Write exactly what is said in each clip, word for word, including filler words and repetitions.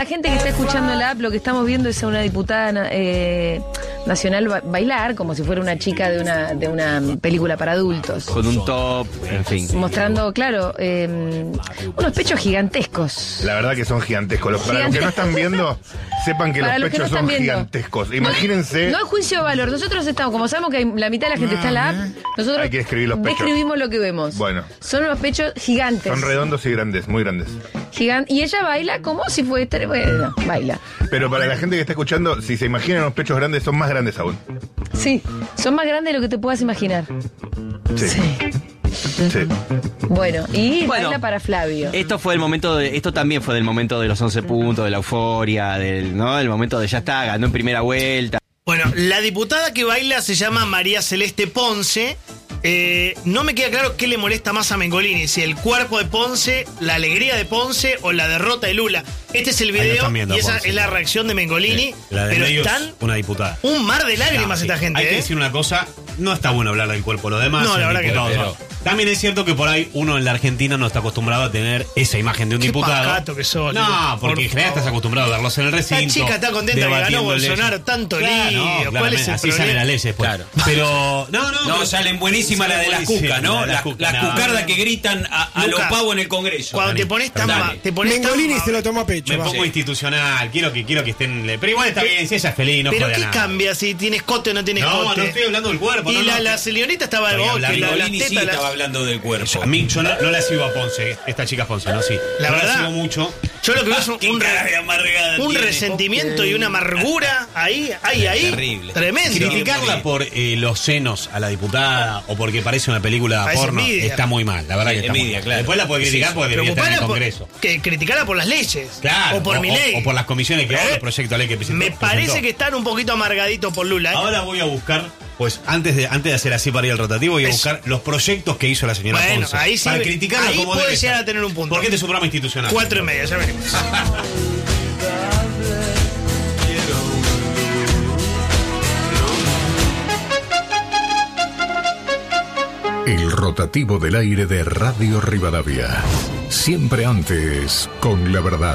la gente que está escuchando la app, lo que estamos viendo es a una diputada eh, nacional ba- bailar como si fuera una chica de una, de una película para adultos. Con un top, en fin. Mostrando, claro, eh, unos pechos gigantescos. La verdad que son gigantescos. Los- Para los que no están viendo, sepan que Para los los que pechos no están son viendo. gigantescos. Imagínense. No hay juicio de valor. Nosotros estamos, como sabemos que hay- la mitad de la gente está en la app, nosotros Hay que describir los pechos. describimos lo que vemos. Bueno. Son unos pechos gigantes. Son redondos y grandes, muy grandes. Gigan- y ella baila como si fuera. Bueno, baila. Pero para la gente que está escuchando, si se imaginan los pechos grandes, son más grandes aún. Sí, son más grandes de lo que te puedas imaginar. Sí. Sí. Bueno, y Bueno, baila para Flavio. Esto fue el momento de, esto también fue del momento de los once puntos, de la euforia, del, ¿no? El momento de ya está, ganó en primera vuelta. Bueno, la diputada que baila se llama María Celeste Ponce. Eh, no me queda claro qué le molesta más a Mengolini, si el cuerpo de Ponce, la alegría de Ponce o la derrota de Lula. Este es el Ahí lo video están viendo, y esa Ponce. es la reacción de Mengolini. Sí, la de pero medios, están una diputada. un mar de lágrimas No, esta sí. gente. Hay que ¿eh? decir una cosa, no está bueno hablar del cuerpo de los demás. No, la el verdad que no, diputado, pero- También es cierto que por ahí uno en la Argentina no está acostumbrado a tener esa imagen de un Qué diputado. pacato que sos, No, Lula, porque por en general favor. estás acostumbrado a verlos en el recinto. La chica está contenta que ganó debatiendo Bolsonaro, leyes. tanto Claro, lío. no, ¿Cuál es el claramente, así problema? sale la ley después. Claro. Pero, no, no. No, pero- salen buenísimas la de las buenísima, cucas, ¿no? la de Las, cucas, las no. cucardas que gritan a, a los Lucas, pavos en el Congreso. Cuando te Dani, pones tan dale. ma- te pones tan Mengolini ma- se lo toma a pecho. Me va. pongo institucional, quiero que quiero que estén. Pero igual está bien, si ella es feliz, no Pero jode a ¿qué nada. cambia si tienes cote o no tienes No, cote? no estoy hablando del cuerpo. Y no, la, no. la señorita estaba de Estoy boque, hablando- la, las Mengolini sí tetas, las- estaba hablando del cuerpo. A mí yo no, no la sigo a Ponce, esta chica es Ponce, ¿no? Sí. La no verdad, la sigo mucho. Yo lo que veo es un, Qué un re- cara de amargada un tiene. resentimiento y una amargura ahí, ahí, ahí. Terrible. Tremendo. Criticarla por eh, los senos a la diputada o porque parece una película Parece porno envidia. está muy mal, la verdad que está muy Envidia, mal. claro. Después la puede criticar Sí, porque debería estar en el Preocupada por, Congreso. que criticarla por las leyes. Claro, o por mi ley. o por las comisiones que hay, ¿Eh? los proyectos de ley que presentó. Me parece presentó. que están un poquito amargaditos por Lula. ¿eh? Ahora voy a buscar, pues antes de antes de hacer así para ir al rotativo, voy a Es- buscar los proyectos que hizo la señora Bueno, Ponce. ahí sí, para criticarla ahí como puede debe llegar ser. a tener un punto. Porque este es un programa institucional. Cuatro y media, ya venimos. El rotativo del aire de Radio Rivadavia. Siempre antes, con la verdad.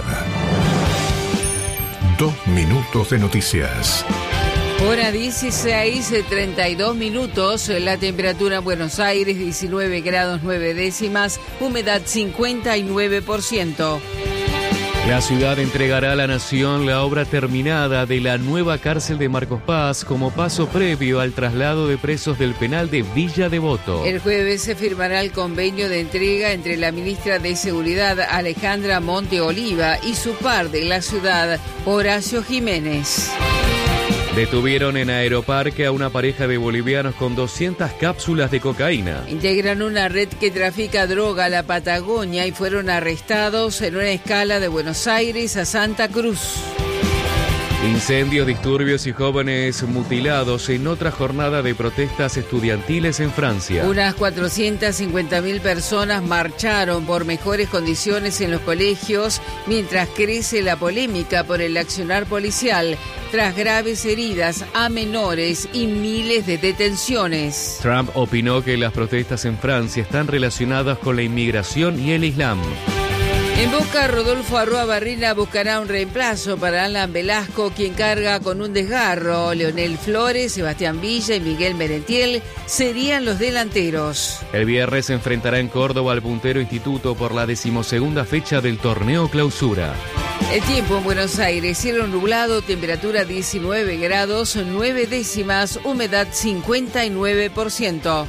Dos minutos de noticias. Hora dieciséis, treinta y dos minutos, la temperatura en Buenos Aires diecinueve grados nueve décimas, humedad cincuenta y nueve por ciento. La ciudad entregará a la nación la obra terminada de la nueva cárcel de Marcos Paz como paso previo al traslado de presos del penal de Villa Devoto. El jueves se firmará el convenio de entrega entre la ministra de Seguridad Alejandra Monte Oliva y su par de la ciudad, Horacio Jiménez. Detuvieron en Aeroparque a una pareja de bolivianos con doscientas cápsulas de cocaína. Integran una red que trafica droga a la Patagonia y fueron arrestados en una escala de Buenos Aires a Santa Cruz. Incendios, disturbios y jóvenes mutilados en otra jornada de protestas estudiantiles en Francia. Unas cuatrocientas cincuenta mil personas marcharon por mejores condiciones en los colegios mientras crece la polémica por el accionar policial tras graves heridas a menores y miles de detenciones. Trump opinó que las protestas en Francia están relacionadas con la inmigración y el Islam. En Boca, Rodolfo Arruabarrena buscará un reemplazo para Alan Velasco, quien carga con un desgarro. Leonel Flores, Sebastián Villa y Miguel Merentiel serían los delanteros. El viernes se enfrentará en Córdoba al puntero Instituto por la decimosegunda fecha del torneo Clausura. El tiempo en Buenos Aires, cielo nublado, temperatura diecinueve grados, nueve décimas, humedad cincuenta y nueve por ciento.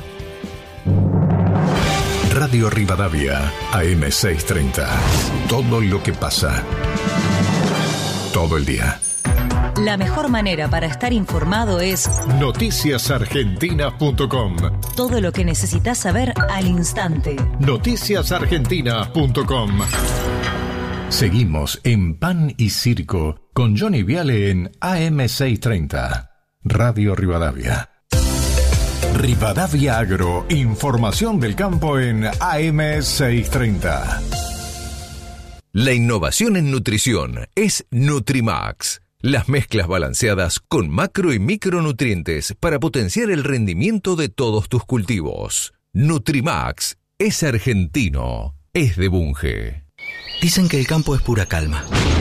Radio Rivadavia, A M seiscientos treinta. Todo lo que pasa. Todo el día. La mejor manera para estar informado es noticias argentinas punto com. todo lo que necesitas saber al instante. noticias argentinas punto com. Seguimos en Pan y Circo con Johnny Viale en A M seiscientos treinta. Radio Rivadavia. Rivadavia Agro, información del campo en A M seiscientos treinta. La innovación en nutrición es Nutrimax. Las mezclas balanceadas con macro y micronutrientes para potenciar el rendimiento de todos tus cultivos. Nutrimax es argentino, es de Bunge. Dicen que el campo es pura calma.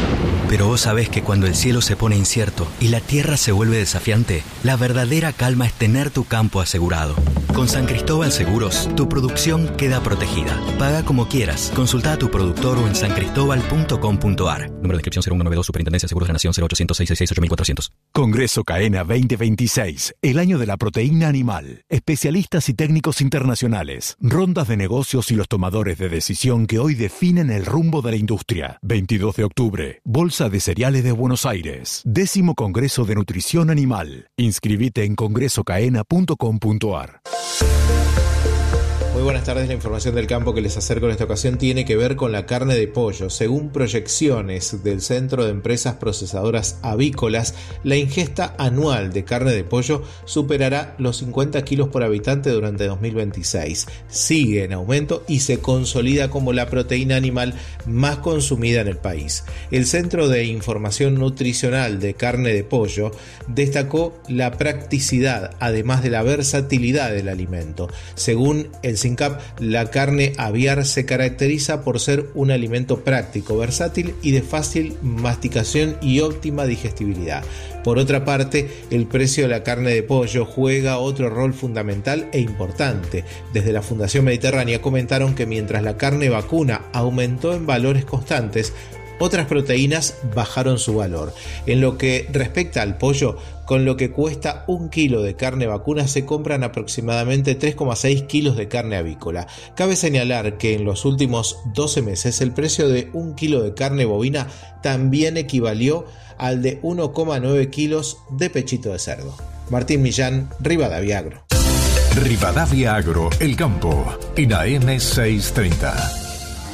Pero vos sabés que cuando el cielo se pone incierto y la tierra se vuelve desafiante, la verdadera calma es tener tu campo asegurado. Con San Cristóbal Seguros, tu producción queda protegida. Paga como quieras. Consulta a tu productor o en san cristóbal punto com punto a r. Número de inscripción cero uno noventa y dos, Superintendencia de Seguros de la Nación, cero ochocientos, seiscientos sesenta y seis, ocho mil cuatrocientos. Congreso CAENA veinte veintiséis, el año de la proteína animal. Especialistas y técnicos internacionales, rondas de negocios y los tomadores de decisión que hoy definen el rumbo de la industria. veintidós de octubre, Bolsa de Cereales de Buenos Aires. Décimo Congreso de Nutrición Animal. Inscribite en congreso caena punto com punto a r. Muy buenas tardes, la información del campo que les acerco en esta ocasión tiene que ver con la carne de pollo. Según proyecciones del Centro de Empresas Procesadoras Avícolas, la ingesta anual de carne de pollo superará los cincuenta kilos por habitante durante dos mil veintiséis. Sigue en aumento y se consolida como la proteína animal más consumida en el país. El Centro de Información Nutricional de Carne de Pollo destacó la practicidad, además de la versatilidad del alimento. Según el SINCAP, la carne aviar se caracteriza por ser un alimento práctico, versátil y de fácil masticación y óptima digestibilidad. Por otra parte, el precio de la carne de pollo juega otro rol fundamental e importante. Desde la Fundación Mediterránea comentaron que mientras la carne vacuna aumentó en valores constantes, otras proteínas bajaron su valor. En lo que respecta al pollo, con lo que cuesta un kilo de carne vacuna se compran aproximadamente tres coma seis kilos de carne avícola. Cabe señalar que en los últimos doce meses el precio de un kilo de carne bovina también equivalió al de uno coma nueve kilos de pechito de cerdo. Martín Millán, Rivadavia Agro. Rivadavia Agro, el campo, en A M seiscientos treinta.